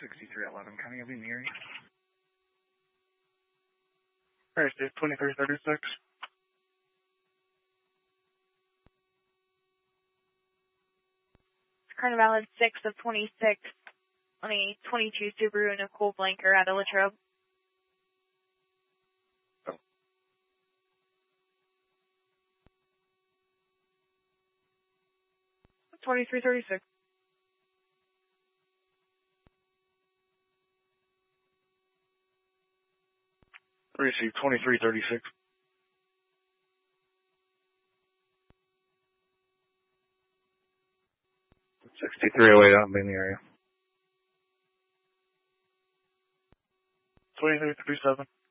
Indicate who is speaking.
Speaker 1: 6311, coming up in the area.
Speaker 2: Alright, Steve, 2336.
Speaker 3: Current valid 6 of 26 on a 22 Subaru Nicole Blanker at a Latrobe.
Speaker 2: 2336. Receive 2336. 6308 out in the area. 2337.